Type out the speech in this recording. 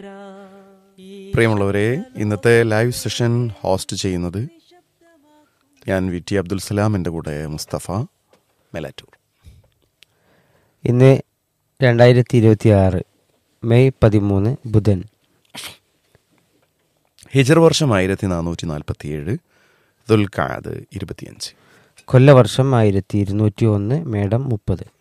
പ്രിയമുള്ളവരെ, ഇന്നത്തെ live session host ചെയ്യുന്നത് ഞാൻ വി ടി അബ്ദുൽ സലാം, എൻ്റെ കൂടെ മുസ്തഫ മെലാറ്റൂർ. ഇന്ന് 2026 മെയ് 13 ബുധൻ. ഹിജർ വർഷം 1447, ദുൽഖഅദ് 25, കൊല്ലവർഷം 1201 മേടം 30.